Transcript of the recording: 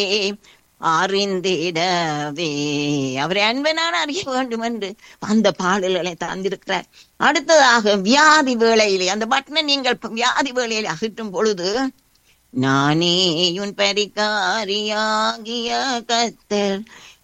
அறிந்திடவே அவரை அன்பை நான் அறிய வேண்டும் என்று அந்த பாடல்களை தந்திருக்கிறார். அடுத்ததாக வியாதி வேளையிலே அந்த பட்டனை நீங்கள் வியாதி வேளையிலே அகற்றும் பொழுது, நானே உன் பரிகாரியாகிய கர்த்தர்